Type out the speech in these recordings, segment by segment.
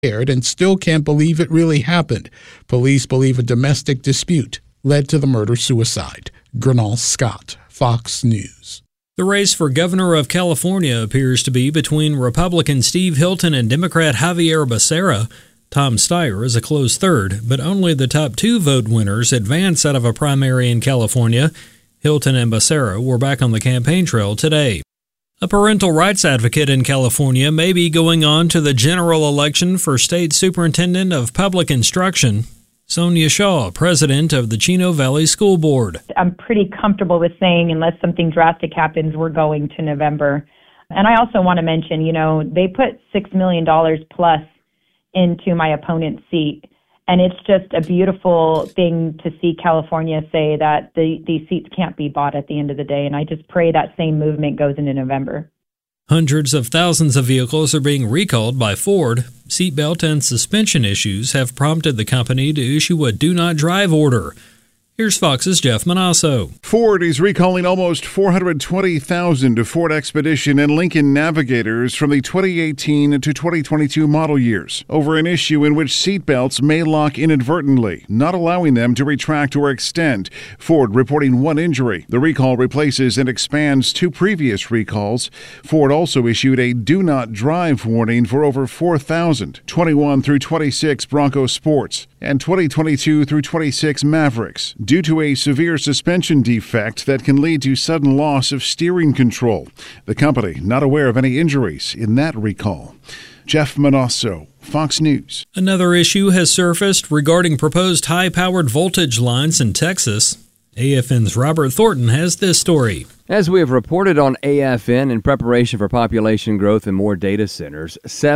and still can't believe it really happened. Police believe a domestic dispute led to the murder-suicide. Gernal Scott, Fox News. The race for governor of California appears to be between Republican Steve Hilton and Democrat Javier Becerra. Tom Steyer is a close third, but only the top two vote winners advance out of a primary in California. Hilton and Becerra were back on the campaign trail today. A parental rights advocate in California may be going on to the general election for State Superintendent of Public Instruction. Sonia Shaw, president of the Chino Valley School Board. I'm pretty comfortable with saying unless something drastic happens, we're going to November. And I also want to mention, they put $6 million plus into my opponent's seat. And it's just a beautiful thing to see California say that these seats can't be bought at the end of the day. And I just pray that same movement goes into November. Hundreds of thousands of vehicles are being recalled by Ford. Seatbelt and suspension issues have prompted the company to issue a do not drive order. Here's Fox's Jeff Manasso. Ford is recalling almost 420,000 Ford Expedition and Lincoln Navigators from the 2018 to 2022 model years over an issue in which seatbelts may lock inadvertently, not allowing them to retract or extend. Ford reporting one injury. The recall replaces and expands two previous recalls. Ford also issued a do not drive warning for over 4,000 21 through 26 Bronco Sports and 2022 through 26 Mavericks, due to a severe suspension defect that can lead to sudden loss of steering control. The company not aware of any injuries in that recall. Jeff Manasso, Fox News. Another issue has surfaced regarding proposed high-powered voltage lines in Texas. AFN's Robert Thornton has this story. As we have reported on AFN, in preparation for population growth and more data centers,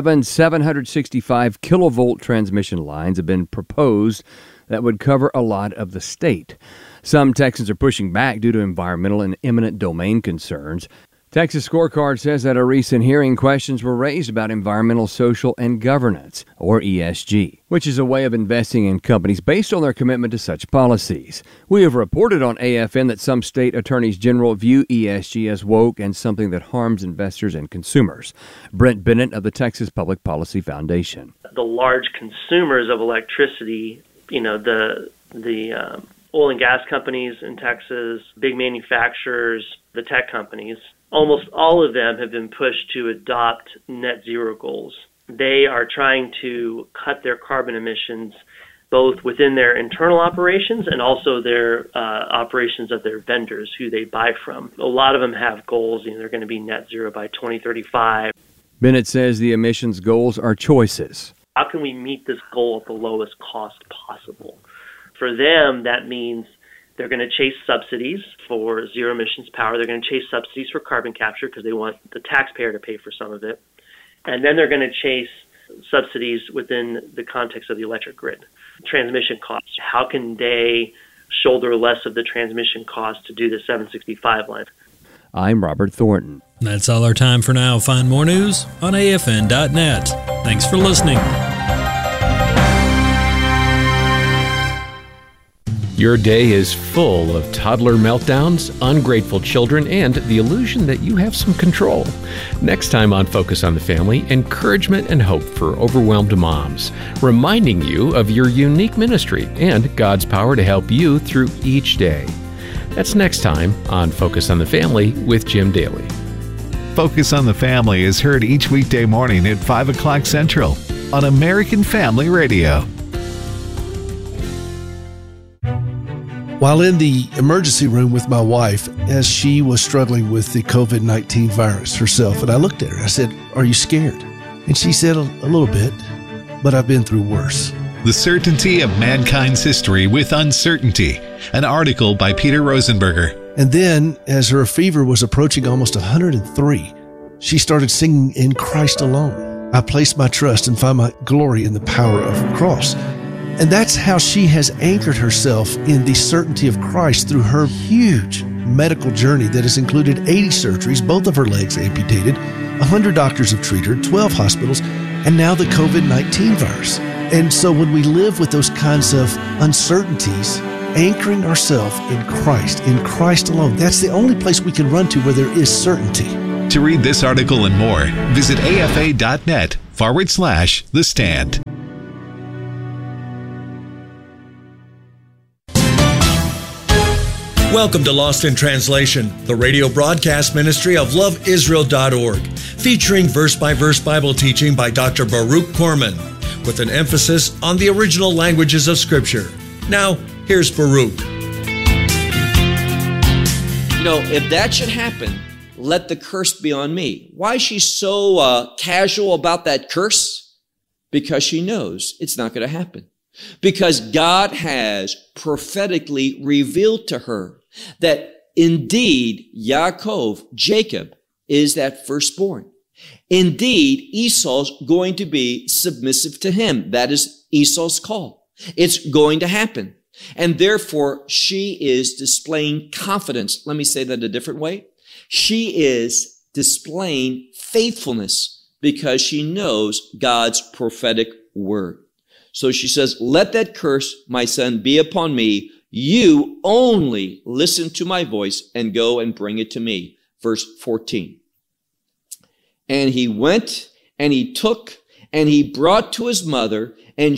765 kilovolt transmission lines have been proposed that would cover a lot of the state. Some Texans are pushing back due to environmental and eminent domain concerns. Texas Scorecard says at a recent hearing, questions were raised about environmental, social, and governance, or ESG, which is a way of investing in companies based on their commitment to such policies. We have reported on AFN that some state attorneys general view ESG as woke and something that harms investors and consumers. Brent Bennett of the Texas Public Policy Foundation. The large consumers of electricity, the oil and gas companies in Texas, big manufacturers, the tech companies, almost all of them have been pushed to adopt net zero goals. They are trying to cut their carbon emissions both within their internal operations and also their operations of their vendors who they buy from. A lot of them have goals, they're going to be net zero by 2035. Bennett says the emissions goals are choices. How can we meet this goal at the lowest cost possible? For them, that means they're going to chase subsidies for zero emissions power. They're going to chase subsidies for carbon capture because they want the taxpayer to pay for some of it. And then they're going to chase subsidies within the context of the electric grid. Transmission costs. How can they shoulder less of the transmission costs to do the 765 line? I'm Robert Thornton. That's all our time for now. Find more news on AFN.net. Thanks for listening. Your day is full of toddler meltdowns, ungrateful children, and the illusion that you have some control. Next time on Focus on the Family, encouragement and hope for overwhelmed moms, reminding you of your unique ministry and God's power to help you through each day. That's next time on Focus on the Family with Jim Daly. Focus on the Family is heard each weekday morning at 5 o'clock Central on American Family Radio. While in the emergency room with my wife, as she was struggling with the COVID-19 virus herself, and I looked at her, I said, "Are you scared?" And she said, a little bit, but I've been through worse. The Certainty of Mankind's History with Uncertainty, an article by Peter Rosenberger. And then, as her fever was approaching almost 103, she started singing "In Christ Alone." I place my trust and find my glory in the power of the cross. And that's how she has anchored herself in the certainty of Christ through her huge medical journey that has included 80 surgeries, both of her legs amputated, 100 doctors have treated her, 12 hospitals, and now the COVID-19 virus. And so when we live with those kinds of uncertainties, anchoring ourselves in Christ alone, that's the only place we can run to where there is certainty. To read this article and more, visit afa.net facebook.com/The Stand. Welcome to Lost in Translation, the radio broadcast ministry of loveisrael.org, featuring verse-by-verse Bible teaching by Dr. Baruch Korman, with an emphasis on the original languages of Scripture. Now, here's Baruch. If that should happen, let the curse be on me. Why is she so casual about that curse? Because she knows it's not going to happen. Because God has prophetically revealed to her that indeed Yaakov, Jacob, is that firstborn. Indeed, Esau's going to be submissive to him. That is Esau's call. It's going to happen. And therefore, she is displaying confidence. Let me say that a different way. She is displaying faithfulness because she knows God's prophetic word. So she says, let that curse, my son, be upon me. You only listen to my voice and go and bring it to me. Verse 14. And he went and he took and he brought to his mother, and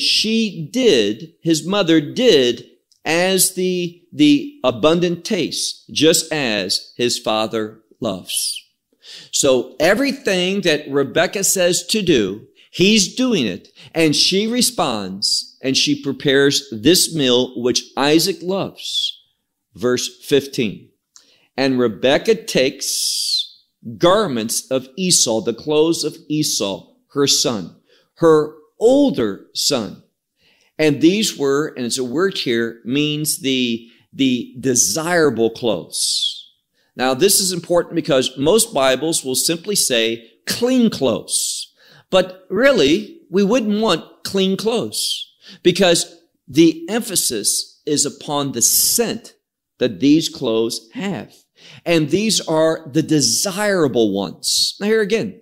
his mother did as the abundant taste, just as his father loves. So everything that Rebekah says to do, he's doing it, and she responds, and she prepares this meal which Isaac loves. Verse 15. And Rebekah takes garments of Esau, the clothes of Esau, her son, her older son. And these were, and it's a word here, means the desirable clothes. Now, this is important because most Bibles will simply say clean clothes. But really, we wouldn't want clean clothes because the emphasis is upon the scent that these clothes have. And these are the desirable ones. Now here again,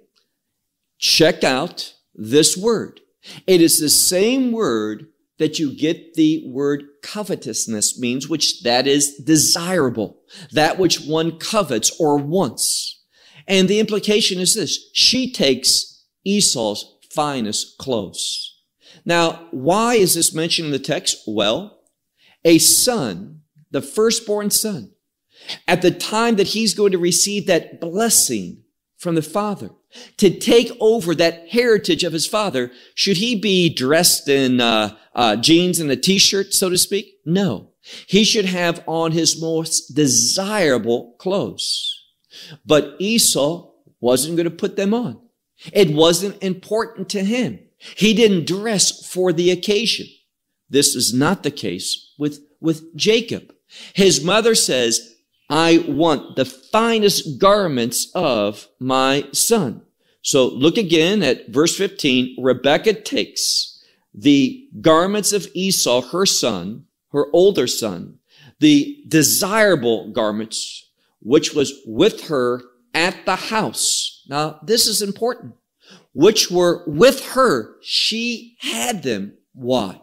check out this word. It is the same word that you get the word covetousness means, which that is desirable, that which one covets or wants. And the implication is this: she takes Esau's finest clothes. Now, why is this mentioned in the text? Well, a son, the firstborn son, at the time that he's going to receive that blessing from the father, to take over that heritage of his father, should he be dressed in jeans and a t-shirt, so to speak? No. He should have on his most desirable clothes. But Esau wasn't going to put them on. It wasn't important to him. He didn't dress for the occasion. This is not the case with Jacob. His mother says, I want the finest garments of my son. So look again at verse 15. Rebekah takes the garments of Esau, her son, her older son, the desirable garments, which was with her at the house. Now, this is important. Which were with her. She had them. Why?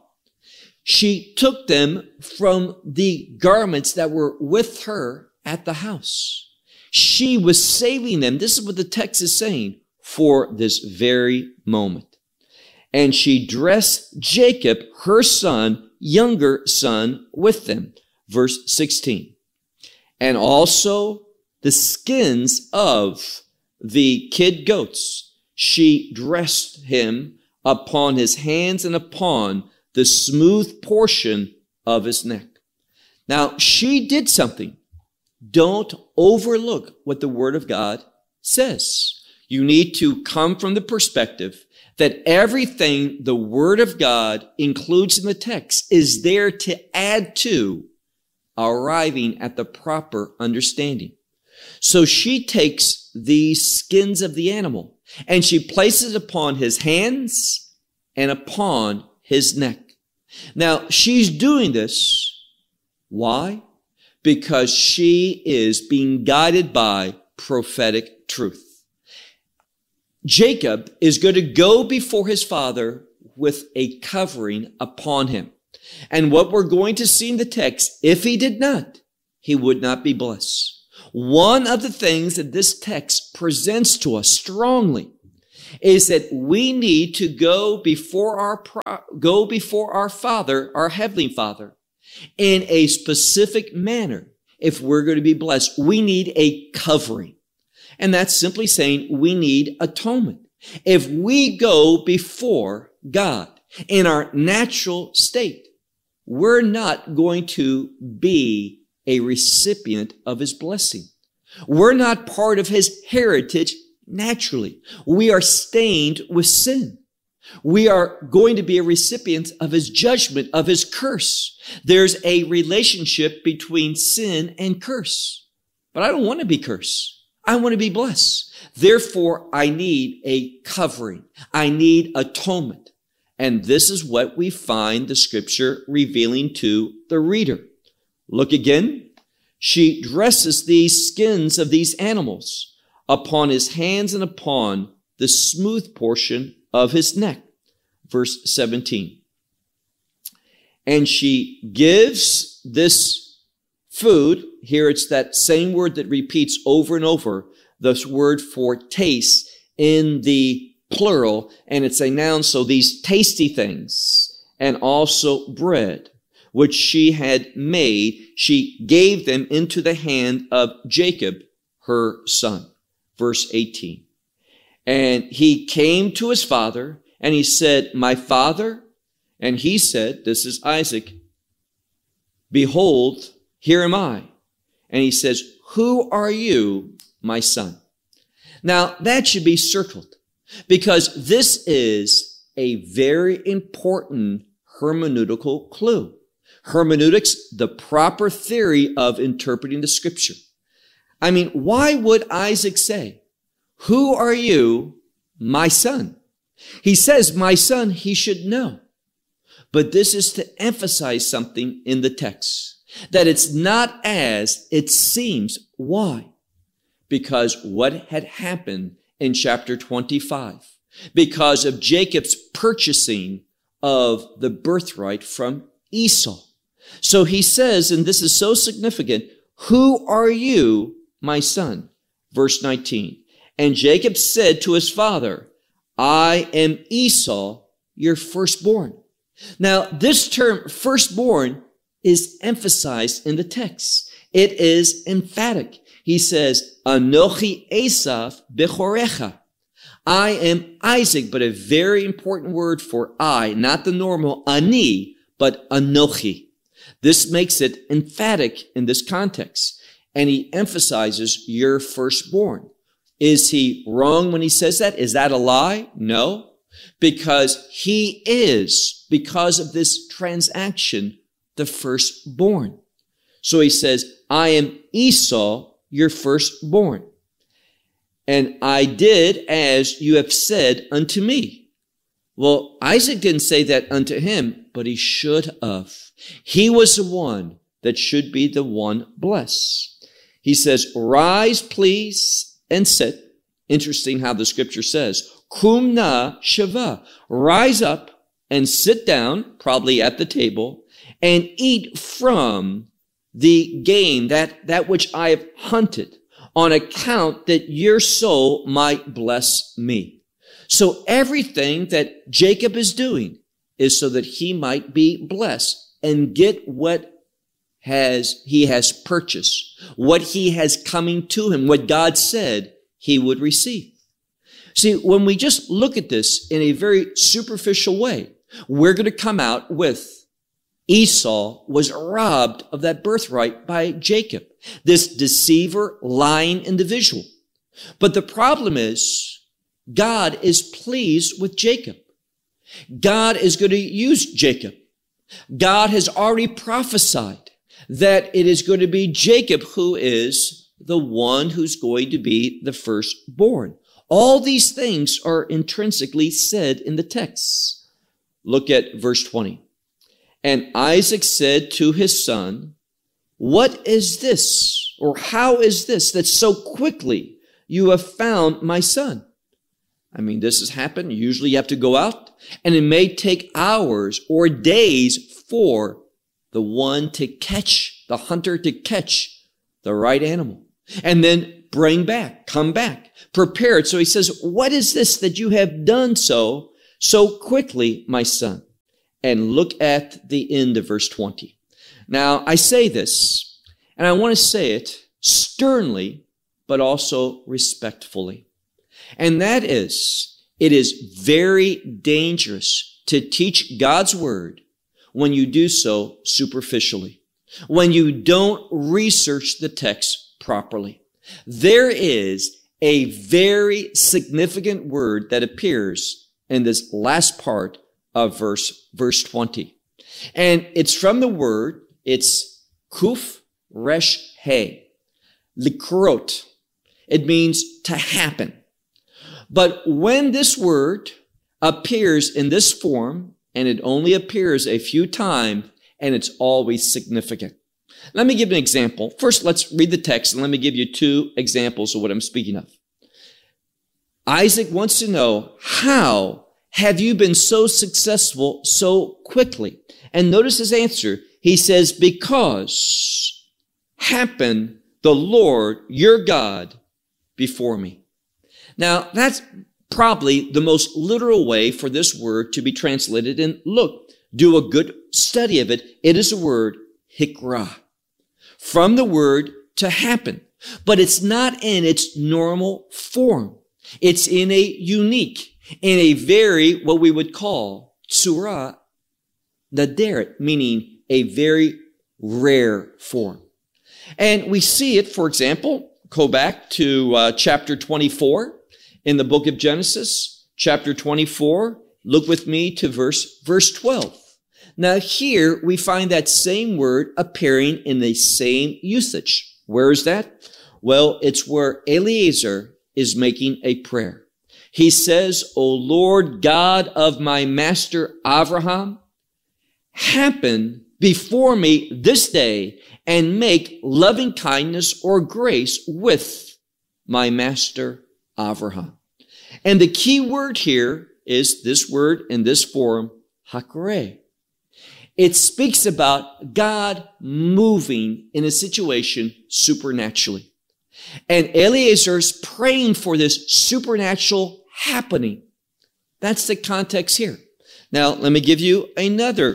She took them from the garments that were with her at the house. She was saving them. This is what the text is saying, for this very moment. And she dressed Jacob, her son, younger son, with them. Verse 16. And also the skins of the kid goats, she dressed him upon his hands and upon the smooth portion of his neck. Now, she did something. Don't overlook what the Word of God says. You need to come from the perspective that everything the Word of God includes in the text is there to add to arriving at the proper understanding. So she takes the skins of the animal and she places it upon his hands and upon his neck. Now, she's doing this. Why? Because she is being guided by prophetic truth. Jacob is going to go before his father with a covering upon him. And what we're going to see in the text, if he did not, he would not be blessed. One of the things that this text presents to us strongly is that we need to go before our Father, our Heavenly Father, in a specific manner. If we're going to be blessed, we need a covering. And that's simply saying we need atonement. If we go before God in our natural state, we're not going to be a recipient of His blessing. We're not part of His heritage naturally. We are stained with sin. We are going to be a recipient of His judgment, of His curse. There's a relationship between sin and curse. But I don't want to be cursed. I want to be blessed. Therefore, I need a covering. I need atonement. And this is what we find the Scripture revealing to the reader. Look again. She dresses these skins of these animals upon His hands and upon the smooth portion of His neck. Verse 17. And she gives this food. Here it's that same word that repeats over and over, this word for taste in the plural, and it's a noun, so these tasty things, and also bread, which she had made, she gave them into the hand of Jacob, her son. Verse 18. And he came to his father, and he said, my father? And he said, this is Isaac, behold, here am I. And he says, who are you, my son? Now, that should be circled, because this is a very important hermeneutical clue. Hermeneutics, the proper theory of interpreting the Scripture. I mean, why would Isaac say, who are you, my son? He says, my son, he should know. But this is to emphasize something in the text, that it's not as it seems. Why? Because what had happened in chapter 25, because of Jacob's purchasing of the birthright from Esau. So he says, and this is so significant, who are you, my son? Verse 19. And Jacob said to his father, I am Esau, your firstborn. Now, this term firstborn is emphasized in the text. It is emphatic. He says, Anochi Esav bechorecha. I am Isaac, but a very important word for I, not the normal ani, but anochi. This makes it emphatic in this context. And he emphasizes your firstborn. Is he wrong when he says that? Is that a lie? No. Because he is, because of this transaction, the firstborn. So he says, I am Esau, your firstborn. And I did as you have said unto me. Well, Isaac didn't say that unto him, but he should have. He was the one that should be the one blessed. He says, rise, please, and sit. Interesting how the Scripture says, Kum na shava. Rise up and sit down, probably at the table, and eat from the game, that which I have hunted, on account that your soul might bless me. So everything that Jacob is doing is so that he might be blessed and get what he has purchased, what he has coming to him, what God said he would receive. See, when we just look at this in a very superficial way, we're going to come out with Esau was robbed of that birthright by Jacob, this deceiver, lying individual. But the problem is, God is pleased with Jacob. God is going to use Jacob. God has already prophesied that it is going to be Jacob who is the one who's going to be the firstborn. All these things are intrinsically said in the text. Look at verse 20. And Isaac said to his son, what is this, or how is this that so quickly you have found my son? I mean, this has happened. Usually you have to go out, and it may take hours or days for the hunter to catch the right animal. And then bring back, come back, prepare it. So he says, what is this that you have done so quickly, my son? And look at the end of verse 20. Now, I say this, and I want to say it sternly, but also respectfully. And that is, it is very dangerous to teach God's word when you do so superficially, when you don't research the text properly. There is a very significant word that appears in this last part of verse 20. And it's from the word, it's kuf resh he, likrot. It means to happen. But when this word appears in this form, and it only appears a few times, and it's always significant. Let me give an example. First, let's read the text, and let me give you two examples of what I'm speaking of. Isaac wants to know, how have you been so successful so quickly? And notice his answer. He says, because happened the Lord your God before me. Now, that's probably the most literal way for this word to be translated. And look, do a good study of it. It is a word, hikra, from the word to happen. But it's not in its normal form. It's in a unique, in a very, what we would call, tzura naderet, meaning a very rare form. And we see it, for example, go back to chapter 24 in the book of Genesis, chapter 24. Look with me to verse 12. Now here we find that same word appearing in the same usage. Where is that? Well, it's where Eliezer is making a prayer. He says, O Lord God of my master Abraham, happen before me this day and make loving kindness or grace with my master Abraham. And the key word here is this word in this form, hakre. It speaks about God moving in a situation supernaturally. And Eliezer's praying for this supernatural happening. That's the context here. Now, let me give you another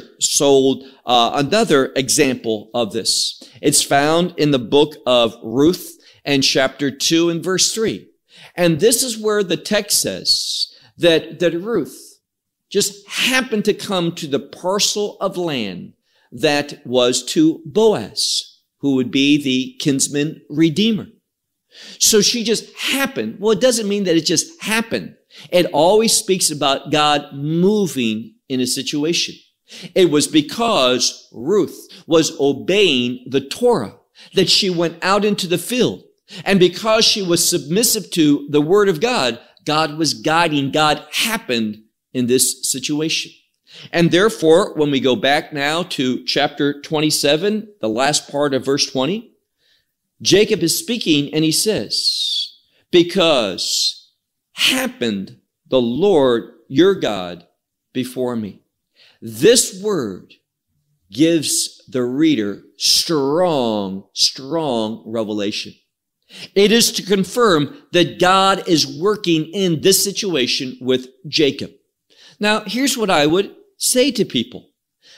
example of this. It's found in the book of Ruth and chapter 2 and verse 3. And this is where the text says that Ruth just happened to come to the parcel of land that was to Boaz, who would be the kinsman redeemer. So she just happened. Well, it doesn't mean that it just happened. It always speaks about God moving in a situation. It was because Ruth was obeying the Torah that she went out into the field. And because she was submissive to the word of God, God was guiding. God happened in this situation. And therefore, when we go back now to chapter 27, the last part of verse 20, Jacob is speaking and he says, because happened the Lord your God before me. This word gives the reader strong revelation. It is to confirm that God is working in this situation with Jacob. Now, here's what I would say to people.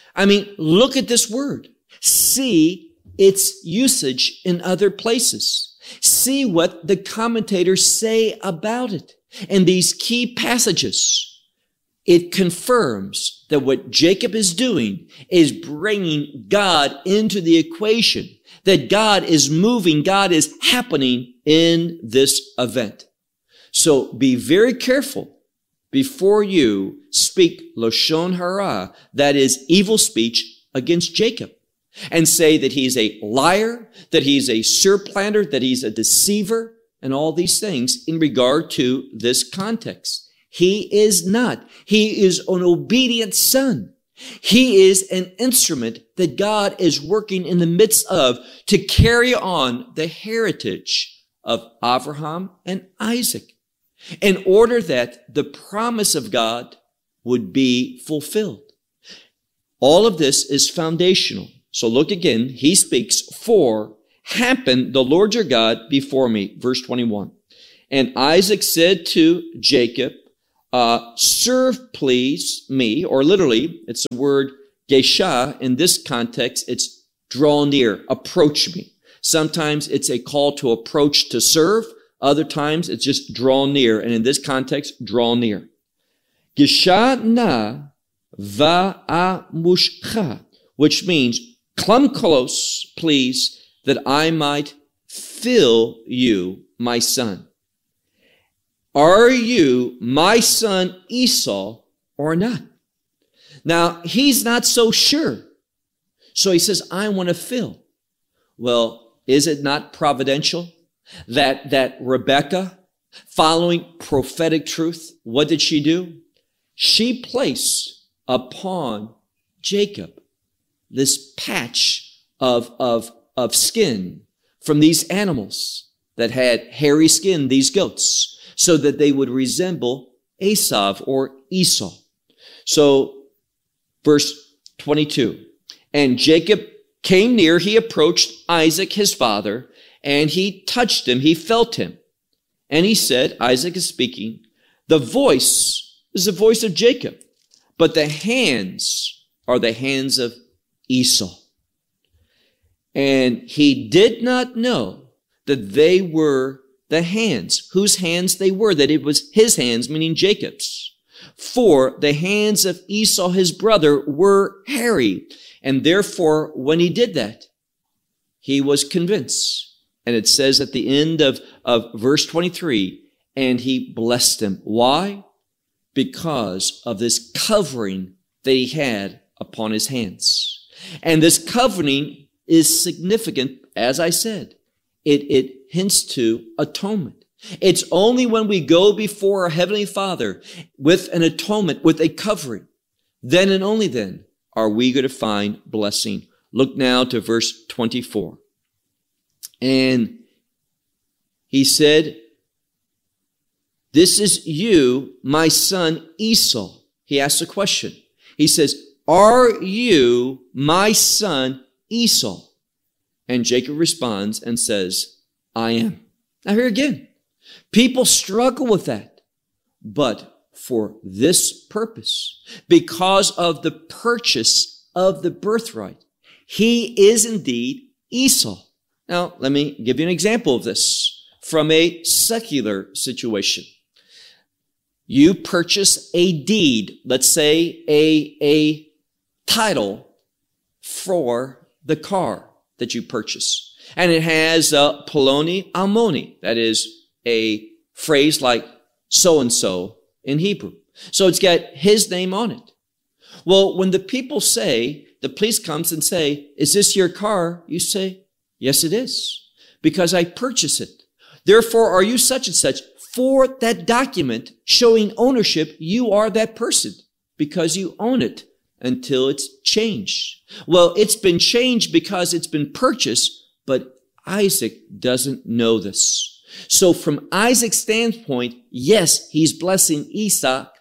Look at this word. See its usage in other places. See what the commentators say about it in these key passages. It confirms that what Jacob is doing is bringing God into the equation, that God is moving, God is happening in this event. So be very careful before you speak Lashon Hara, that is evil speech against Jacob, and say that he's a liar, that he's a surplanter, that he's a deceiver, and all these things in regard to this context. He is not. He is an obedient son. He is an instrument that God is working in the midst of to carry on the heritage of Abraham and Isaac in order that the promise of God would be fulfilled. All of this is foundational. So look again. He speaks, for happen the Lord your God before me. Verse 21. And Isaac said to Jacob, serve please me, or literally, it's the word gesha. In this context, it's draw near, approach me. Sometimes it's a call to approach to serve. Other times it's just draw near. And in this context, draw near. Gesha na va'amushcha, which means come close, please, that I might fill you, my son. Are you my son Esau or not? Now, he's not so sure. So he says, I want to fill. Well, is it not providential that Rebekah, following prophetic truth, what did she do? She placed upon Jacob this patch of skin from these animals that had hairy skin, these goats, so that they would resemble Esav or Esau. So, verse 22, and Jacob came near, he approached Isaac, his father, and he touched him, he felt him. And he said, Isaac is speaking, the voice is the voice of Jacob, but the hands are the hands of Esau. And he did not know that they were the hands, whose hands they were, that it was his hands, meaning Jacob's. For the hands of Esau, his brother, were hairy. And therefore, when he did that, he was convinced. And it says at the end of verse 23, and he blessed him. Why? Because of this covering that he had upon his hands. And this covering is significant, as I said. It hints to atonement. It's only when we go before our Heavenly Father with an atonement, with a covering, then and only then are we going to find blessing. Look now to verse 24. And he said, this is you, my son Esau. He asks a question. He says, are you my son Esau? And Jacob responds and says, I am. Now here again, people struggle with that. But for this purpose, because of the purchase of the birthright, he is indeed Esau. Now, let me give you an example of this from a secular situation. You purchase a deed, let's say a title for the car that you purchase. And it has Poloni Almoni. That is a phrase like so-and-so in Hebrew. So it's got his name on it. Well, when the people say, the police comes and say, is this your car? You say, yes, it is, because I purchased it. Therefore, are you such and such? For that document showing ownership, you are that person because you own it until it's changed. Well, it's been changed because it's been purchased, but Isaac doesn't know this. So from Isaac's standpoint, yes, he's blessing Esau,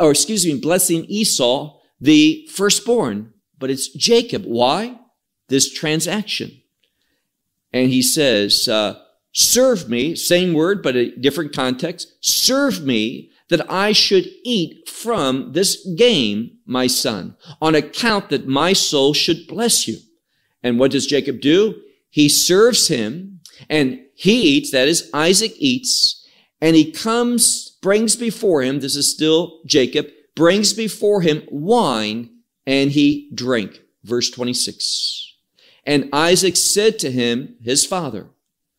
the firstborn, but it's Jacob. Why? This transaction. And he says, serve me, same word, but a different context. Serve me that I should eat from this game, my son, on account that my soul should bless you. And what does Jacob do? He serves him and he eats, that is, Isaac eats, and he comes, brings before him, this is still Jacob, brings before him wine and he drank. Verse 26. And Isaac said to him, his father,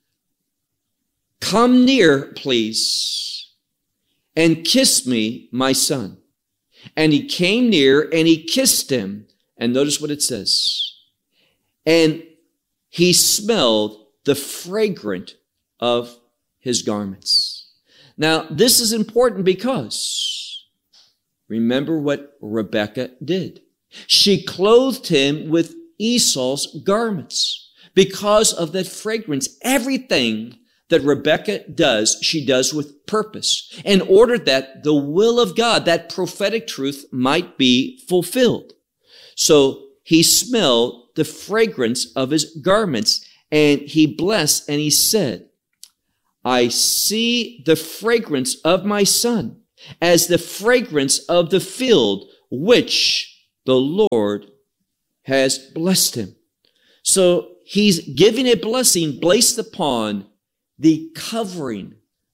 come near, please, and kiss me, my son. And he came near and he kissed him. And notice what it says. And he smelled the fragrance of his garments. Now, this is important because remember what Rebekah did. She clothed him with Esau's garments because of that fragrance. Everything that Rebekah does, she does with purpose in order that the will of God, that prophetic truth, might be fulfilled. So he smelled the fragrance of his garments, And he blessed and he said, I see the fragrance of my son as the fragrance of the field, which the Lord has blessed him. So he's giving a blessing based upon the covering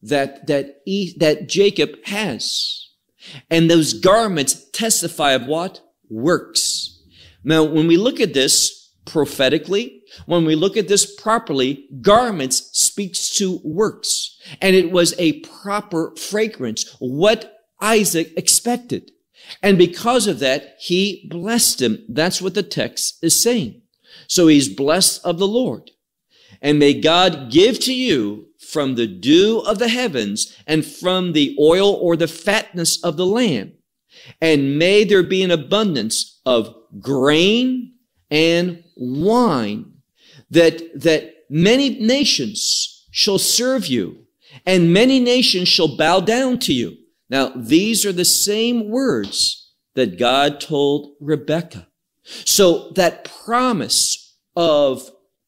that Jacob has. And those garments testify of what? Works. Now, when we look at this prophetically, when we look at this properly, garments speaks to works. And it was a proper fragrance, what Isaac expected. And because of that, he blessed him. That's what the text is saying. So he's blessed of the Lord. And may God give to you from the dew of the heavens and from the oil or the fatness of the land. And may there be an abundance of grain and wine, that many nations shall serve you, and many nations shall bow down to you. Now, these are the same words that God told Rebekah. So that promise of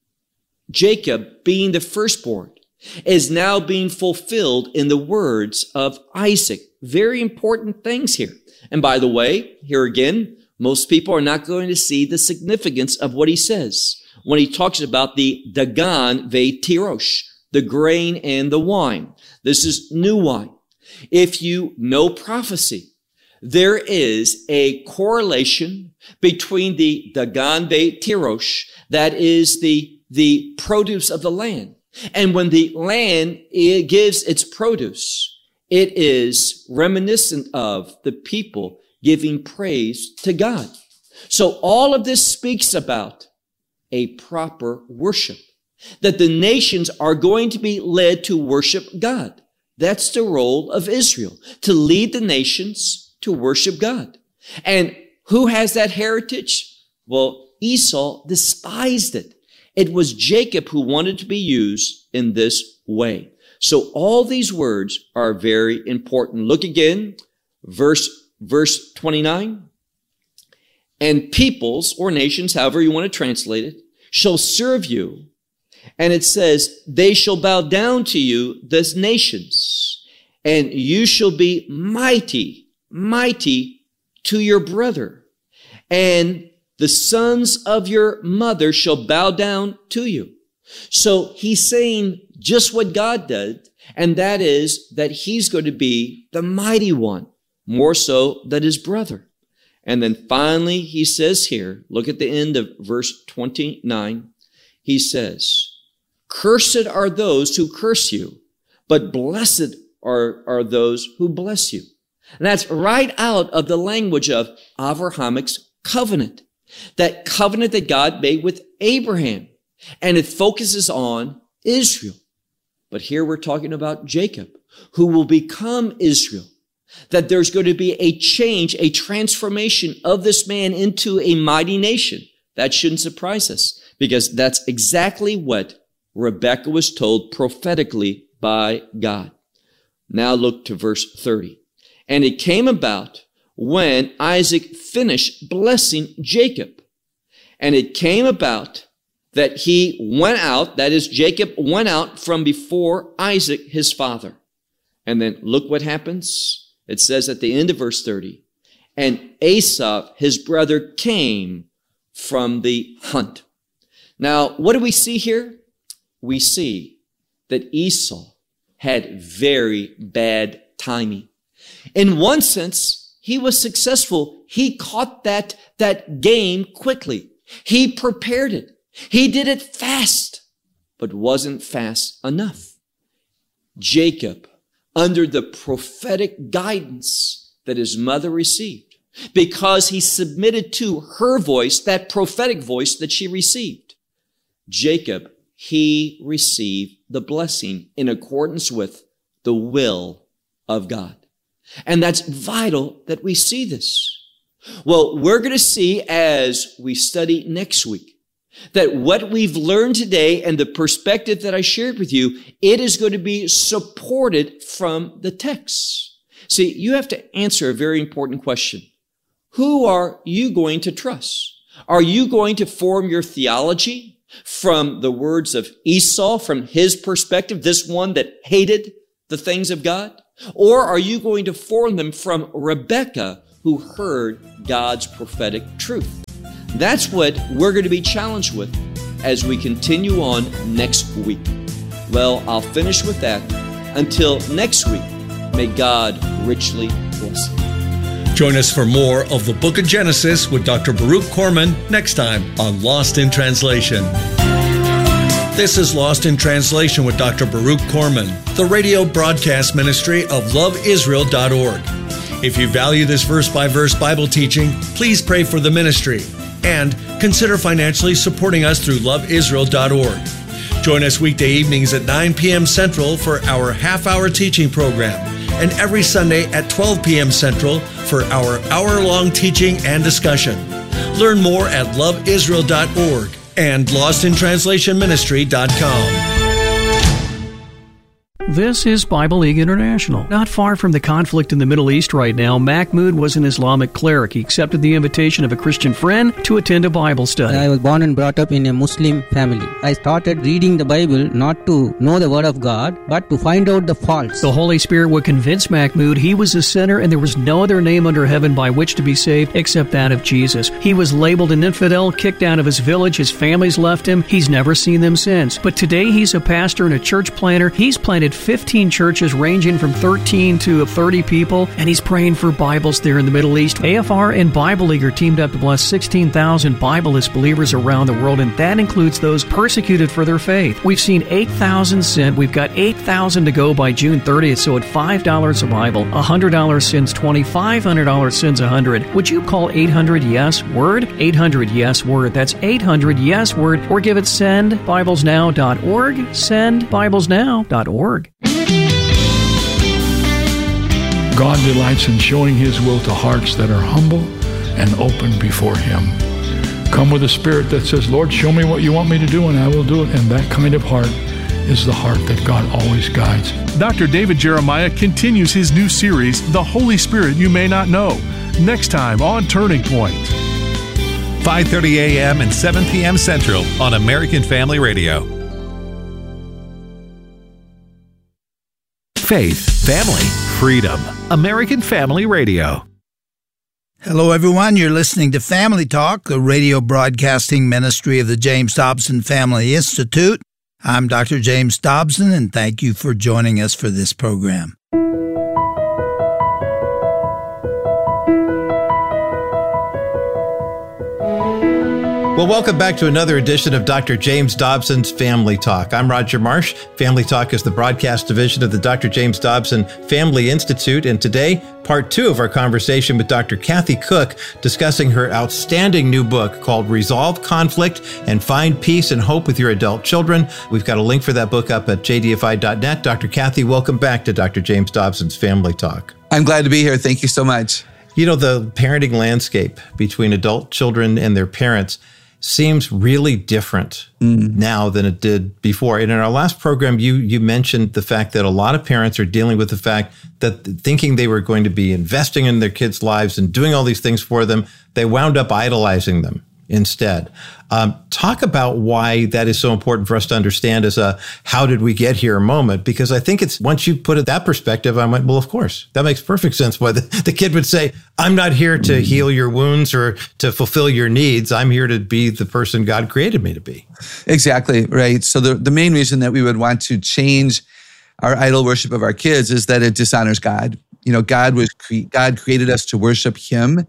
Jacob being the firstborn is now being fulfilled in the words of Isaac. Very important things here. And by the way, here again, most people are not going to see the significance of what he says when he talks about the Dagan Ve-Tirosh, the grain and the wine. This is new wine. If you know prophecy, there is a correlation between the Dagan Ve-Tirosh, that is the produce of the land. And when the land gives its produce, it is reminiscent of the people giving praise to God. So all of this speaks about a proper worship, that the nations are going to be led to worship God. That's the role of Israel, to lead the nations to worship God. And who has that heritage? Well, Esau despised it. It was Jacob who wanted to be used in this way. So all these words are very important. Look again, verse 29. And peoples or nations, however you want to translate it, shall serve you. And it says, they shall bow down to you, those nations, and you shall be mighty, mighty to your brother. And the sons of your mother shall bow down to you. So he's saying just what God did, and that is that he's going to be the mighty one, more so than his brother. And then finally he says here, look at the end of verse 29, he says, cursed are those who curse you, but blessed are those who bless you. And that's right out of the language of Abrahamic's covenant. That covenant that God made with Abraham. And it focuses on Israel. But here we're talking about Jacob, who will become Israel. That there's going to be a change, a transformation of this man into a mighty nation. That shouldn't surprise us, because that's exactly what Rebekah was told prophetically by God. Now look to verse 30. And it came about when Isaac finished blessing Jacob. And it came about that he went out, that is, Jacob went out from before Isaac, his father. And then look what happens. It says at the end of verse 30, and Esau, his brother, came from the hunt. Now, what do we see here? We see that Esau had very bad timing. In one sense, he was successful. He caught that game quickly. He prepared it. He did it fast, but wasn't fast enough. Jacob, under the prophetic guidance that his mother received, because he submitted to her voice, that prophetic voice that she received, Jacob, he received the blessing in accordance with the will of God. And that's vital that we see this. Well, we're going to see as we study next week that what we've learned today and the perspective that I shared with you, it is going to be supported from the text. See, you have to answer a very important question. Who are you going to trust? Are you going to form your theology from the words of Esau, from his perspective, this one that hated the things of God? Or are you going to form them from Rebekah, who heard God's prophetic truth? That's what we're going to be challenged with as we continue on next week. Well, I'll finish with that. Until next week, may God richly bless you. Join us for more of the Book of Genesis with Dr. Baruch Korman next time on Lost in Translation. This is Lost in Translation with Dr. Baruch Korman, the radio broadcast ministry of loveisrael.org. If you value this verse-by-verse Bible teaching, please pray for the ministry and consider financially supporting us through loveisrael.org. Join us weekday evenings at 9 p.m. Central for our half-hour teaching program, and every Sunday at 12 p.m. Central for our hour-long teaching and discussion. Learn more at loveisrael.org and lostintranslationministry.com. This is Bible League International. Not far from the conflict in the Middle East right now, Mahmoud was an Islamic cleric. He accepted the invitation of a Christian friend to attend a Bible study. I was born and brought up in a Muslim family. I started reading the Bible not to know the Word of God, but to find out the faults. The Holy Spirit would convince Mahmoud he was a sinner and there was no other name under heaven by which to be saved except that of Jesus. He was labeled an infidel, kicked out of his village, his family's left him. He's never seen them since. But today he's a pastor and a church planter. He's planted 15 churches ranging from 13 to 30 people, and he's praying for Bibles there in the Middle East. AFR and Bible League are teamed up to bless 16,000 Bibleless believers around the world, and that includes those persecuted for their faith. We've seen 8,000 sent. We've got 8,000 to go by June 30th, so at $5 a Bible, $100 sends 20, $500 sends 100. Would you call 800-YES-WORD? 800-YES-WORD. That's 800-YES-WORD, or give it sendbiblesnow.org, sendbiblesnow.org. God delights in showing His will to hearts that are humble and open before Him. Come with a spirit that says, Lord, show me what you want me to do and I will do it. And that kind of heart is the heart that God always guides. Dr. David Jeremiah continues his new series, The Holy Spirit You May Not Know, next time on Turning Point. 5:30 a.m. and 7 p.m. Central on American Family Radio. Faith, family, freedom. American Family Radio. Hello, everyone. You're listening to Family Talk, the radio broadcasting ministry of the James Dobson Family Institute. I'm Dr. James Dobson, and thank you for joining us for this program. Well, welcome back to another edition of Dr. James Dobson's Family Talk. I'm Roger Marsh. Family Talk is the broadcast division of the Dr. James Dobson Family Institute. And today, part 2 of our conversation with Dr. Kathy Cook, discussing her outstanding new book called Resolve Conflict and Find Peace and Hope with Your Adult Children. We've got a link for that book up at jdfi.net. Dr. Kathy, welcome back to Dr. James Dobson's Family Talk. I'm glad to be here. Thank you so much. You know, the parenting landscape between adult children and their parents seems really different now than it did before. And in our last program, you mentioned the fact that a lot of parents are dealing with the fact that thinking they were going to be investing in their kids' lives and doing all these things for them, they wound up idolizing them instead. Talk about why that is so important for us to understand as a how did we get here moment, because I think it's once you put it that perspective, I went, well, of course, that makes perfect sense why the kid would say, I'm not here to heal your wounds or to fulfill your needs. I'm here to be the person God created me to be. Exactly, right. So the main reason that we would want to change our idol worship of our kids is that it dishonors God. You know, God created us to worship Him.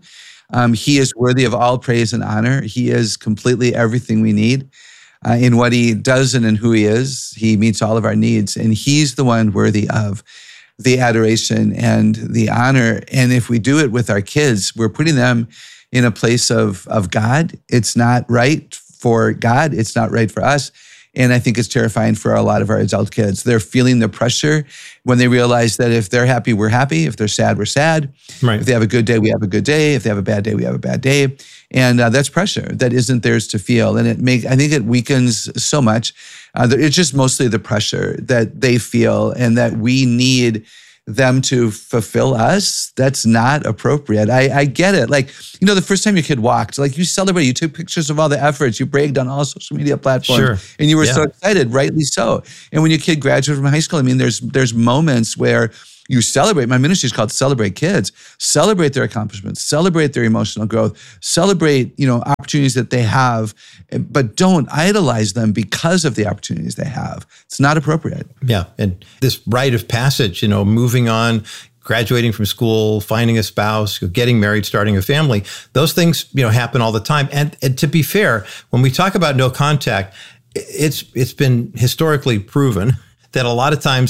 He is worthy of all praise and honor. He is completely everything we need in what He does and in who He is. He meets all of our needs, and He's the one worthy of the adoration and the honor. And if we do it with our kids, we're putting them in a place of God. It's not right for God. It's not right for us. And I think it's terrifying for a lot of our adult kids. They're feeling the pressure when they realize that if they're happy, we're happy. If they're sad, we're sad. Right. If they have a good day, we have a good day. If they have a bad day, we have a bad day. And that's pressure that isn't theirs to feel. And I think it weakens so much. It's just mostly the pressure that they feel and that we need them to fulfill us, that's not appropriate. I get it. Like, the first time your kid walked, like you celebrate, you took pictures of all the efforts, you bragged on all social media platforms, and you were so excited, rightly so. And when your kid graduated from high school, I mean, there's moments where you celebrate. My ministry is called Celebrate Kids. Celebrate their accomplishments, celebrate their emotional growth, celebrate, opportunities that they have, but don't idolize them because of the opportunities they have. It's not appropriate. Yeah. And this rite of passage, moving on, graduating from school, finding a spouse, getting married, starting a family, those things, happen all the time. And to be fair, when we talk about no contact, it's been historically proven that a lot of times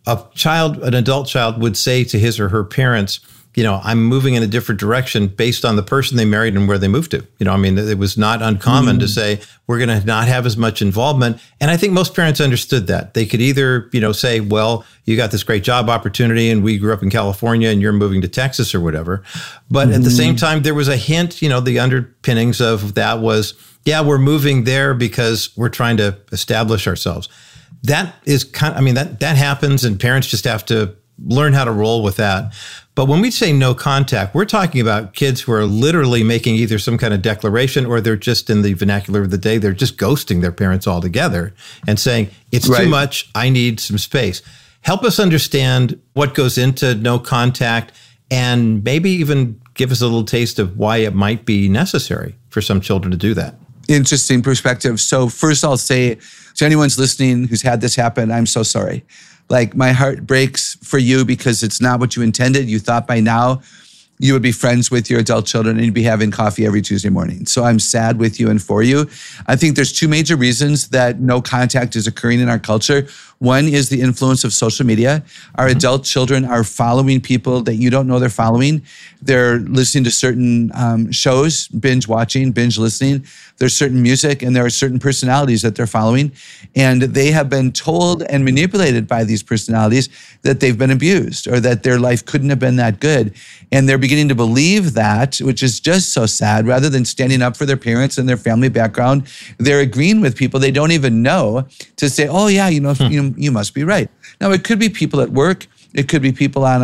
an adult child would say to his or her parents, I'm moving in a different direction based on the person they married and where they moved to. It was not uncommon to say, we're going to not have as much involvement. And I think most parents understood that. They could either, say, well, you got this great job opportunity and we grew up in California and you're moving to Texas or whatever. But at the same time, there was a hint, the underpinnings of that was, we're moving there because we're trying to establish ourselves. That is that happens, and parents just have to learn how to roll with that. But when we say no contact, we're talking about kids who are literally making either some kind of declaration, or they're just, in the vernacular of the day, they're just ghosting their parents altogether and saying, it's too much, I need some space. Help us understand what goes into no contact, and maybe even give us a little taste of why it might be necessary for some children to do that. Interesting perspective. So first I'll say to anyone's listening who's had this happen, I'm so sorry. Like, my heart breaks for you because it's not what you intended. You thought by now you would be friends with your adult children and you'd be having coffee every Tuesday morning. So I'm sad with you and for you. I think there's two major reasons that no contact is occurring in our culture. One is the influence of social media. Our adult children are following people that you don't know they're following. They're listening to certain shows, binge watching, binge listening. There's certain music and there are certain personalities that they're following. And they have been told and manipulated by these personalities that they've been abused or that their life couldn't have been that good. And they're beginning to believe that, which is just so sad. Rather than standing up for their parents and their family background, they're agreeing with people they don't even know to say, oh yeah, you must be right. Now, it could be people at work. It could be people on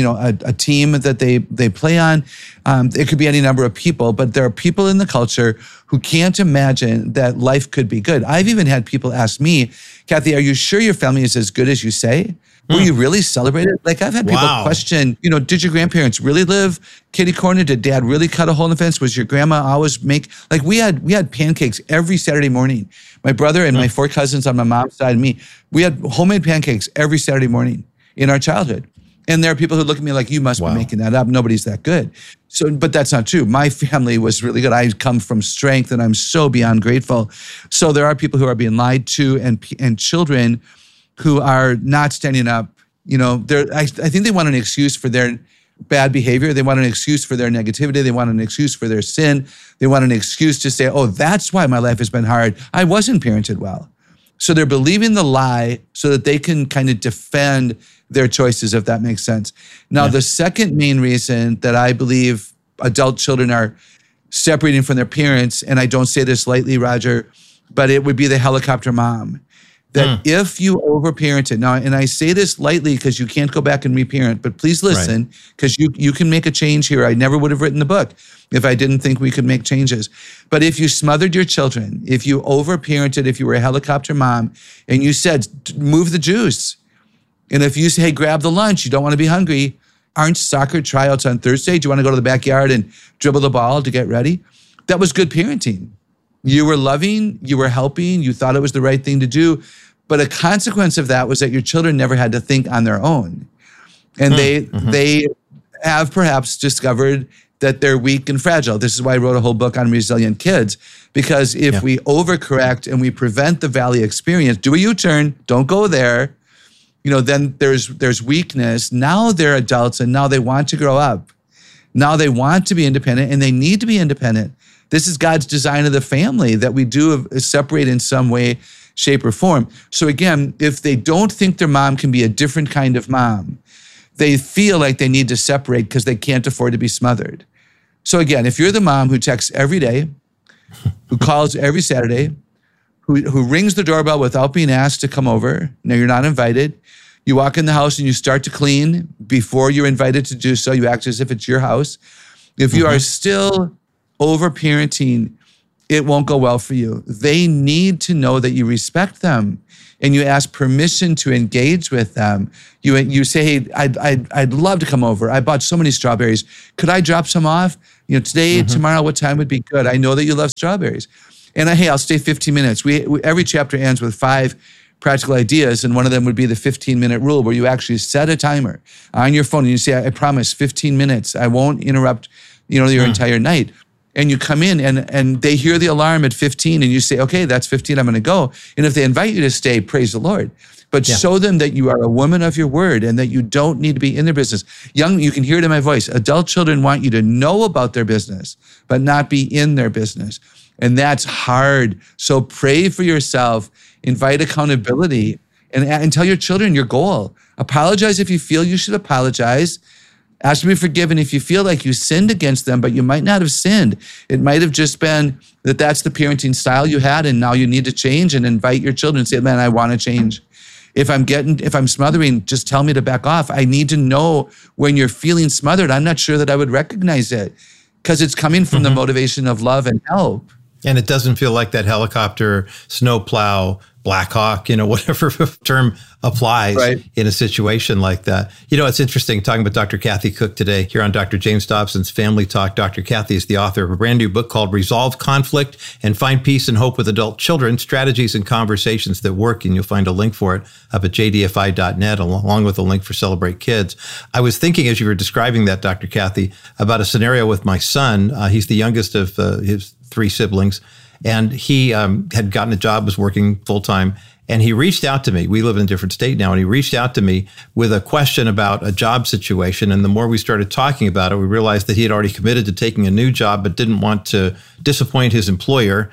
a team that they play on. It could be any number of people, but there are people in the culture who can't imagine that life could be good. I've even had people ask me, Kathy, are you sure your family is as good as you say? Were you really celebrated? Like, I've had people question, did your grandparents really live kitty corner? Did dad really cut a hole in the fence? Was your grandma always we had pancakes every Saturday morning. My brother and my four cousins on my mom's side and me, we had homemade pancakes every Saturday morning in our childhood. And there are people who look at me like, you must be making that up. Nobody's that good. So, but that's not true. My family was really good. I come from strength and I'm so beyond grateful. So there are people who are being lied to and children who are not standing up. I think they want an excuse for their bad behavior. They want an excuse for their negativity. They want an excuse for their sin. They want an excuse to say, oh, that's why my life has been hard. I wasn't parented well. So they're believing the lie so that they can kind of defend their choices, if that makes sense. Now, the second main reason that I believe adult children are separating from their parents, and I don't say this lightly, Roger, but it would be the helicopter mom. That if you overparented, now, and I say this lightly because you can't go back and reparent, but please listen, because you can make a change here. I never would have written the book if I didn't think we could make changes. But if you smothered your children, if you overparented, if you were a helicopter mom, and you said, move the juice, and if you say, hey, grab the lunch, you don't want to be hungry, aren't soccer tryouts on Thursday? Do you want to go to the backyard and dribble the ball to get ready? That was good parenting. You were loving, you were helping, you thought it was the right thing to do. But a consequence of that was that your children never had to think on their own. And they have perhaps discovered that they're weak and fragile. This is why I wrote a whole book on resilient kids, because if we overcorrect and we prevent the valley experience, do a U-turn, don't go there, then there's weakness. Now they're adults and now they want to grow up. Now they want to be independent and they need to be independent. This is God's design of the family, that we do separate in some way, shape, or form. So again, if they don't think their mom can be a different kind of mom, they feel like they need to separate because they can't afford to be smothered. So again, if you're the mom who texts every day, who calls every Saturday, who rings the doorbell without being asked to come over, now you're not invited, You walk in the house and you start to clean before you're invited to do so. You act as if it's your house. If you are still over-parenting, it won't go well for you. They need to know that you respect them and you ask permission to engage with them. You say, hey, I'd love to come over. I bought so many strawberries. Could I drop some off? Today, tomorrow, what time would be good? I know that you love strawberries. And hey, I'll stay 15 minutes. Every chapter ends with 5 practical ideas, and one of them would be the 15-minute rule, where you actually set a timer on your phone and you say, I promise 15 minutes. I won't interrupt, your entire night. And you come in and they hear the alarm at 15 and you say, okay, that's 15, I'm going to go. And if they invite you to stay, praise the Lord. But show them that you are a woman of your word and that you don't need to be in their business. You can hear it in my voice. Adult children want you to know about their business, but not be in their business. And that's hard. So pray for yourself, invite accountability, and tell your children your goal. Apologize if you feel you should apologize. Ask to be forgiven if you feel like you sinned against them, but you might not have sinned. It might have just been that that's the parenting style you had, and now you need to change, and invite your children and say, man, I want to change. If I'm smothering, just tell me to back off. I need to know when you're feeling smothered. I'm not sure that I would recognize it because it's coming from the motivation of love and help. And it doesn't feel like that helicopter, snowplow, Black Hawk, whatever term applies in a situation like that. It's interesting talking about Dr. Kathy Cook today here on Dr. James Dobson's Family Talk. Dr. Kathy is the author of a brand new book called Resolve Conflict and Find Peace and Hope with Adult Children, Strategies and Conversations That Work. And you'll find a link for it up at jdfi.net, along with a link for Celebrate Kids. I was thinking as you were describing that, Dr. Kathy, about a scenario with my son. He's the youngest of his 3 siblings. And he had gotten a job, was working full-time, and he reached out to me. We live in a different state now, and he reached out to me with a question about a job situation. And the more we started talking about it, we realized that he had already committed to taking a new job, but didn't want to disappoint his employer.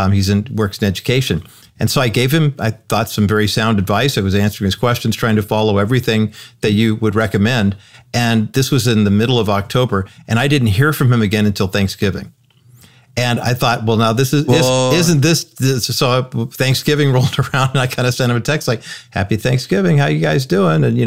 Works in education. And so I gave him, I thought, some very sound advice. I was answering his questions, trying to follow everything that you would recommend. And this was in the middle of October, and I didn't hear from him again until Thanksgiving. And I thought, well, now isn't this? So Thanksgiving rolled around, and I kind of sent him a text like, "Happy Thanksgiving, how you guys doing?" And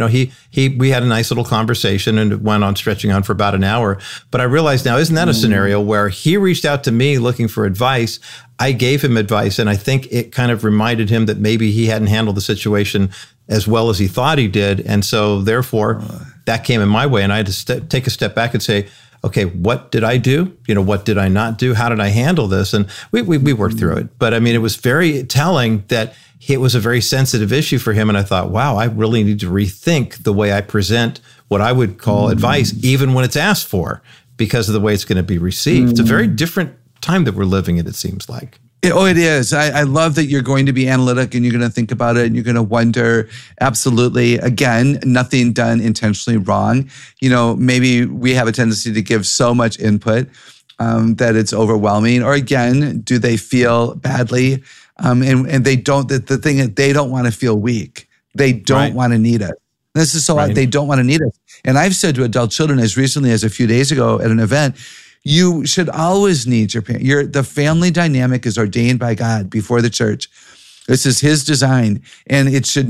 we had a nice little conversation, and it went on stretching on for about an hour. But I realized now, isn't that a scenario where he reached out to me looking for advice? I gave him advice, and I think it kind of reminded him that maybe he hadn't handled the situation as well as he thought he did, and so therefore that came in my way, and I had to take a step back and say, okay, what did I do? What did I not do? How did I handle this? And we worked through it. But I mean, it was very telling that it was a very sensitive issue for him. And I thought, wow, I really need to rethink the way I present what I would call advice, even when it's asked for, because of the way it's going to be received. It's a very different time that we're living in, it seems like. It is. I love that you're going to be analytic and you're going to think about it and you're going to wonder. Absolutely. Again, nothing done intentionally wrong. Maybe we have a tendency to give so much input that it's overwhelming. Or again, do they feel badly? And they don't, the thing is, they don't want to feel weak. They don't want to need us. This is so odd. They don't want to need us. And I've said to adult children as recently as a few days ago at an event, you should always need your parent. The family dynamic is ordained by God before the church. This is His design, and we should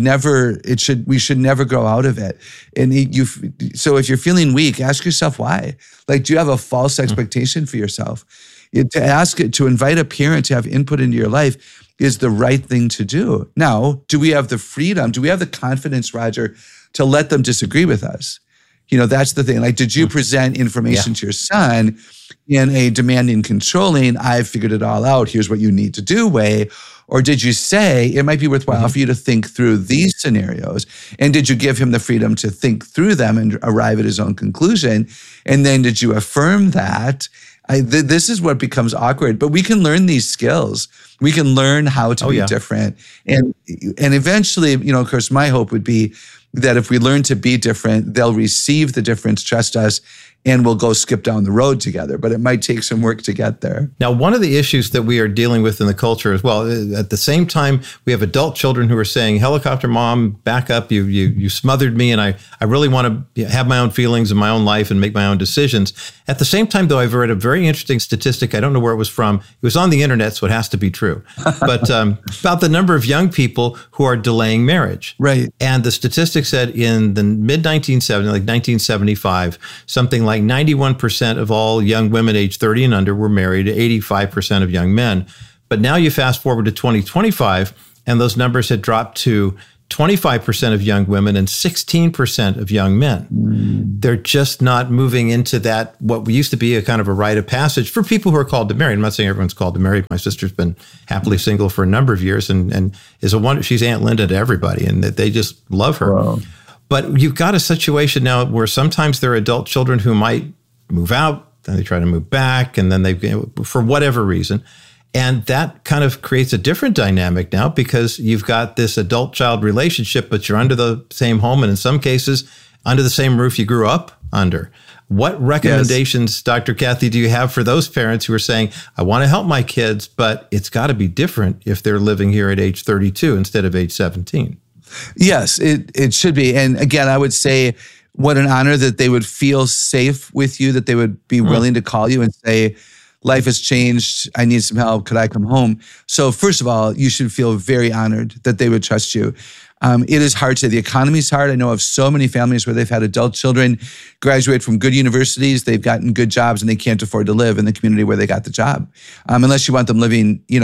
never grow out of it. And so if you're feeling weak, ask yourself why. Like, do you have a false expectation for yourself? To invite a parent to have input into your life is the right thing to do. Now, do we have the freedom? Do we have the confidence, Roger, to let them disagree with us? That's the thing. Like, did you present information to your son in a demanding, controlling, I've figured it all out, here's what you need to do way? Or did you say, it might be worthwhile for you to think through these scenarios? And did you give him the freedom to think through them and arrive at his own conclusion? And then did you affirm that? This is what becomes awkward, but we can learn these skills. We can learn how to be different. And eventually, of course, my hope would be that if we learn to be different, they'll receive the difference, trust us, and we'll go skip down the road together, but it might take some work to get there. Now, one of the issues that we are dealing with in the culture as well, at the same time, we have adult children who are saying, helicopter mom, back up, you smothered me, and I really want to have my own feelings and my own life and make my own decisions. At the same time, though, I've read a very interesting statistic. I don't know where it was from. It was on the internet, so it has to be true. But about the number of young people who are delaying marriage. Right. And the statistic said in the mid-1970s, like 1975, something like 91% of all young women age 30 and under were married, 85% of young men. But now you fast forward to 2025, and those numbers had dropped to 25% of young women and 16% of young men. They're just not moving into that, what used to be a kind of a rite of passage for people who are called to marry. I'm not saying everyone's called to marry. My sister's been happily single for a number of years and is a wonder. She's Aunt Linda to everybody, and that they just love her. Wow. But you've got a situation now where sometimes there are adult children who might move out, then they try to move back, and then they, for whatever reason. And that kind of creates a different dynamic now because you've got this adult-child relationship, but you're under the same home, and in some cases, under the same roof you grew up under. What recommendations, Dr. Kathy, do you have for those parents who are saying, I want to help my kids, but it's got to be different if they're living here at age 32 instead of age 17? Yes, it should be. And again, I would say what an honor that they would feel safe with you, that they would be willing to call you and say, life has changed. I need some help. Could I come home? So first of all, you should feel very honored that they would trust you. It is hard today. The economy is hard. I know of so many families where they've had adult children graduate from good universities, they've gotten good jobs, and they can't afford to live in the community where they got the job. Unless you want them living, in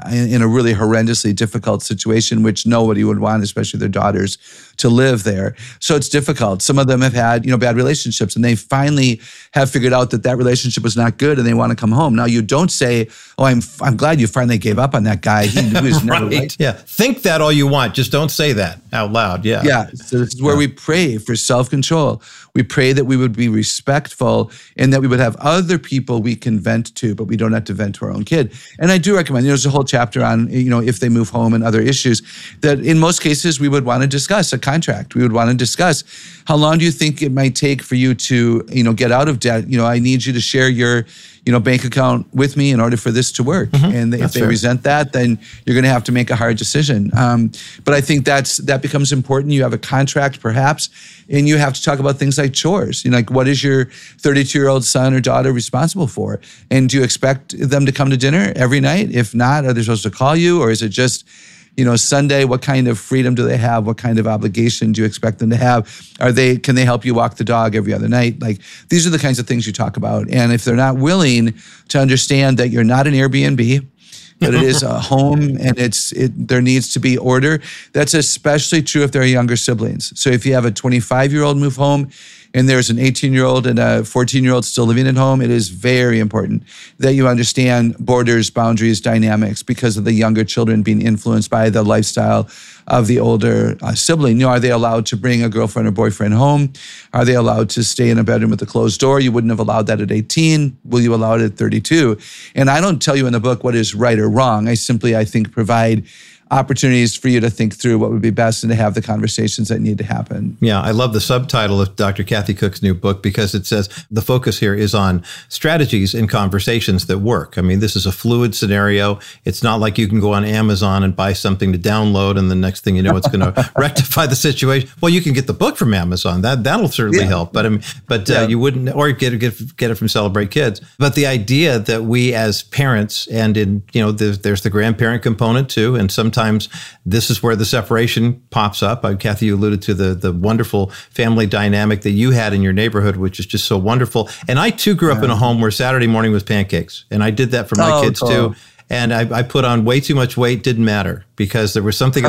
a really horrendously difficult situation, which nobody would want, especially their daughters, to live there. So it's difficult. Some of them have had, bad relationships, and they finally have figured out that relationship was not good, and they want to come home. Now, you don't say, "Oh, I'm glad you finally gave up on that guy. He was never right." Yeah, think that all you want, just don't say that out loud. Yeah. Yeah. So this is where we pray for self-control. We pray that we would be respectful and that we would have other people we can vent to, but we don't have to vent to our own kid. And I do recommend, there's a whole chapter on, if they move home and other issues, that in most cases we would want to discuss a contract. We would want to discuss how long do you think it might take for you to, get out of debt? I need you to share your bank account with me in order for this to work. And if they resent that, then you're going to have to make a hard decision. But I think that becomes important. You have a contract perhaps, and you have to talk about things like chores. What is your 32-year-old son or daughter responsible for? And do you expect them to come to dinner every night? If not, are they supposed to call you? Or is it just, Sunday? What kind of freedom do they have? What kind of obligation do you expect them to have? Can they help you walk the dog every other night? These are the kinds of things you talk about. And if they're not willing to understand that you're not an Airbnb, but it is a home and there needs to be order, that's especially true if there are younger siblings. So if you have a 25-year-old move home and there's an 18-year-old and a 14-year-old still living at home, it is very important that you understand borders, boundaries, dynamics because of the younger children being influenced by the lifestyle of the older sibling. Are they allowed to bring a girlfriend or boyfriend home? Are they allowed to stay in a bedroom with a closed door? You wouldn't have allowed that at 18. Will you allow it at 32? And I don't tell you in the book what is right or wrong. I think, provide opportunities for you to think through what would be best and to have the conversations that need to happen. Yeah, I love the subtitle of Dr. Kathy Cook's new book because it says the focus here is on strategies and conversations that work. I mean, this is a fluid scenario. It's not like you can go on Amazon and buy something to download and the next thing you know, it's going to rectify the situation. Well, you can get the book from Amazon. That'll certainly help. But you wouldn't, or get it from Celebrate Kids. But the idea that we as parents and there's the grandparent component too, and sometimes this is where the separation pops up. Kathy, you alluded to the wonderful family dynamic that you had in your neighborhood, which is just so wonderful. And I too grew up in a home where Saturday morning was pancakes. And I did that for my kids too. And I put on way too much weight, didn't matter, because there was something,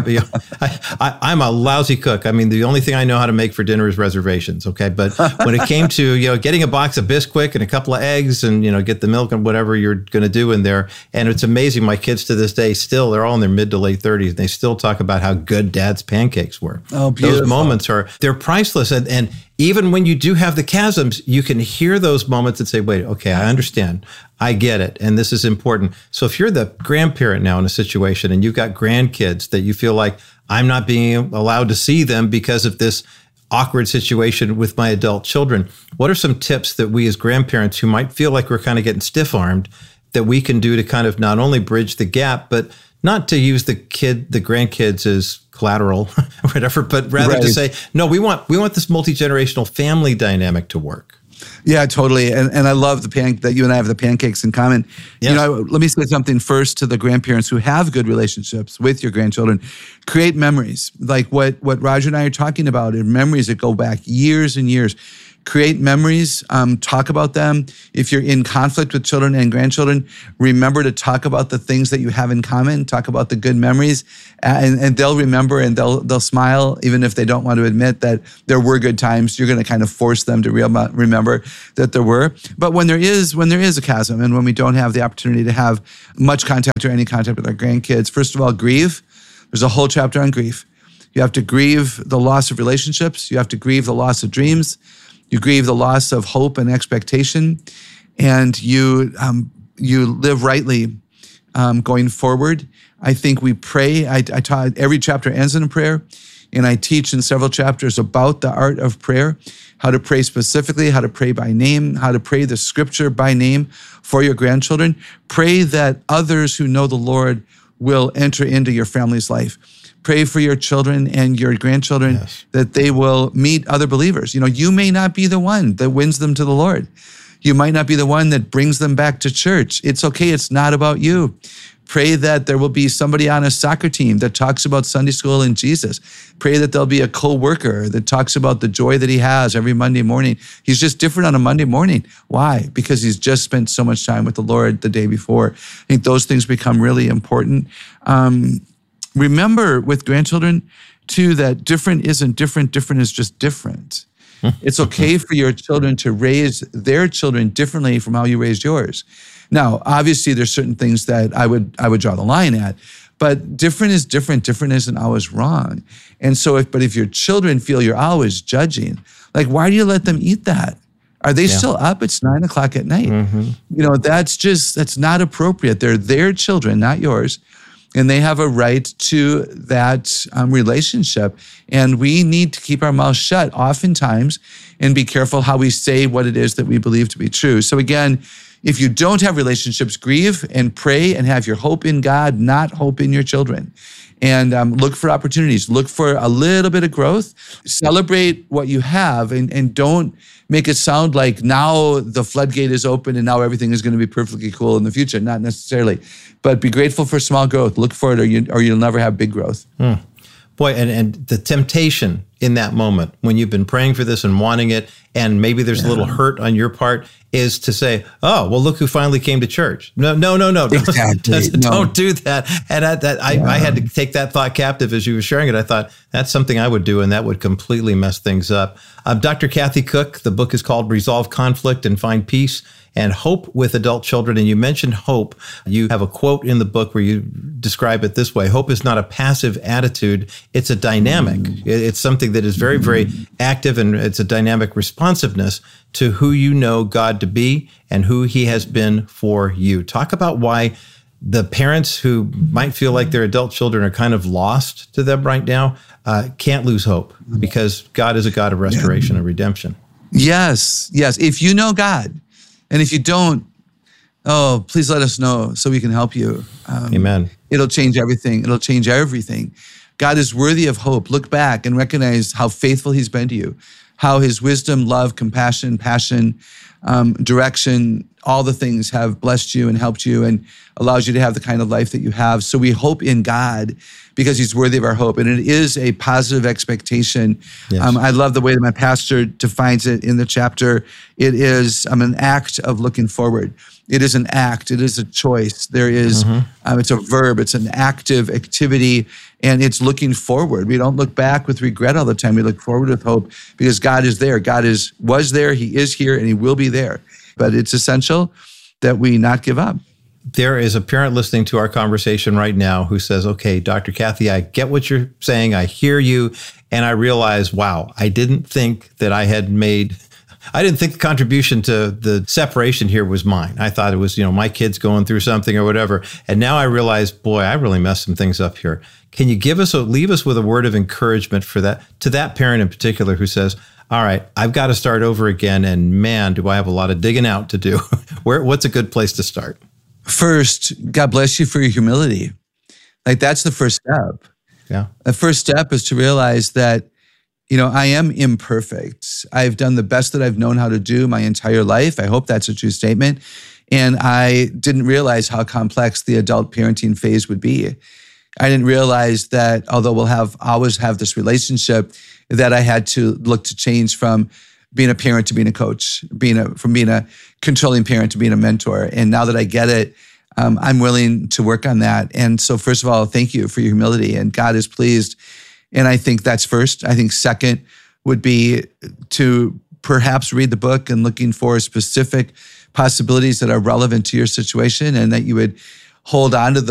I'm a lousy cook. I mean, the only thing I know how to make for dinner is reservations, okay? But when it came to, getting a box of Bisquick and a couple of eggs and, get the milk and whatever you're going to do in there, and it's amazing, my kids to this day they're all in their mid to late 30s, and they still talk about how good Dad's pancakes were. Oh, beautiful. Those moments they're priceless. And even when you do have the chasms, you can hear those moments and say, wait, okay, I understand. I get it. And this is important. So if you're the grandparent now in a situation and you've got grandkids that you feel like I'm not being allowed to see them because of this awkward situation with my adult children. What are some tips that we as grandparents who might feel like we're kind of getting stiff-armed that we can do to kind of not only bridge the gap, but not to use the grandkids as collateral or whatever, but rather to say, no, we want this multi-generational family dynamic to work. Yeah, totally. And I love that you and I have the pancakes in common. Yes. Let me say something first to the grandparents who have good relationships with your grandchildren. Create memories. Like what Roger and I are talking about, are memories that go back years and years. Create memories, talk about them. If you're in conflict with children and grandchildren, remember to talk about the things that you have in common, talk about the good memories, and they'll remember and they'll smile, even if they don't want to admit that there were good times. You're going to kind of force them to remember that there were. But when there is a chasm and when we don't have the opportunity to have much contact or any contact with our grandkids, first of all, grieve. There's a whole chapter on grief. You have to grieve the loss of relationships. You have to grieve the loss of dreams. You grieve the loss of hope and expectation, and you live rightly going forward. I think we pray. I taught every chapter ends in a prayer, and I teach in several chapters about the art of prayer, how to pray specifically, how to pray by name, how to pray the scripture by name for your grandchildren. Pray that others who know the Lord will enter into your family's life. Pray for your children and your grandchildren that they will meet other believers. You may not be the one that wins them to the Lord. You might not be the one that brings them back to church. It's okay. It's not about you. Pray that there will be somebody on a soccer team that talks about Sunday school and Jesus. Pray that there'll be a co-worker that talks about the joy that he has every Monday morning. He's just different on a Monday morning. Why? Because he's just spent so much time with the Lord the day before. I think those things become really important. Remember with grandchildren, too, that different isn't different. Different is just different. It's okay for your children to raise their children differently from how you raised yours. Now, obviously, there's certain things that I would draw the line at, but different is different. Different isn't always wrong. And so, if your children feel you're always judging, like, why do you let them eat that? Are they still up? It's 9:00 at night. Mm-hmm. That's not appropriate. They're their children, not yours. And they have a right to that relationship. And we need to keep our mouths shut oftentimes and be careful how we say what it is that we believe to be true. So again, if you don't have relationships, grieve and pray and have your hope in God, not hope in your children. And look for opportunities. Look for a little bit of growth. Celebrate what you have and don't make it sound like now the floodgate is open and now everything is going to be perfectly cool in the future. Not necessarily. But be grateful for small growth. Look for it or you'll never have big growth. Boy, and the temptation in that moment when you've been praying for this and wanting it, and maybe there's a little hurt on your part, is to say, oh, well, look who finally came to church. No. Exactly. Don't do that. And I had to take that thought captive as you were sharing it. I thought, that's something I would do, and that would completely mess things up. Dr. Kathy Cook, the book is called Resolve Conflict and Find Peace and Hope with Adult Children. And you mentioned hope. You have a quote in the book where you describe it this way: hope is not a passive attitude. It's a dynamic. It's something that is very, very active, and it's a dynamic responsiveness to who you know God to be and who he has been for you. Talk about why the parents who might feel like their adult children are kind of lost to them right now can't lose hope, because God is a God of restoration and redemption. Yes. If you know God, and if you don't, please let us know so we can help you. Amen. It'll change everything. God is worthy of hope. Look back and recognize how faithful he's been to you, how his wisdom, love, compassion, passion, direction, all the things have blessed you and helped you and allows you to have the kind of life that you have. So we hope in God because he's worthy of our hope. And it is a positive expectation. Yes. I love the way that my pastor defines it in the chapter. It is an act of looking forward. It is an act. It is a choice. There is, it's a verb. It's an active activity, and it's looking forward. We don't look back with regret all the time. We look forward with hope because God is there. God was there. He is here, and he will be there. But it's essential that we not give up. There is a parent listening to our conversation right now who says, okay, Dr. Kathy, I get what you're saying. I hear you. And I realize, wow, I didn't think that I had made I didn't think the contribution to the separation here was mine. I thought it was, my kids going through something or whatever. And now I realize, boy, I really messed some things up here. Can you leave us with a word of encouragement for that, to that parent in particular who says, all right, I've got to start over again. And man, do I have a lot of digging out to do. What's a good place to start? First, God bless you for your humility. Like, that's the first step. Yeah. The first step is to realize that, I am imperfect. I've done the best that I've known how to do my entire life. I hope that's a true statement. And I didn't realize how complex the adult parenting phase would be. I didn't realize that although we'll always have this relationship, that I had to look to change from being a parent to being a coach, from being a controlling parent to being a mentor. And now that I get it, I'm willing to work on that. And so first of all, thank you for your humility, and God is pleased. And I think that's first. I think second would be to perhaps read the book and looking for specific possibilities that are relevant to your situation, and that you would hold on to